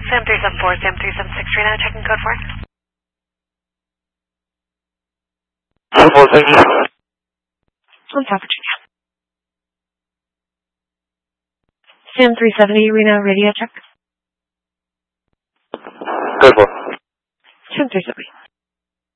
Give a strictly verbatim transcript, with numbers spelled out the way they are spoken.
Sam three seven four, Sam three seven six, Reno, checking code four. four thirty. On South Virginia. Sam three seventy, Reno, radio check. Code four. Sam three seventy.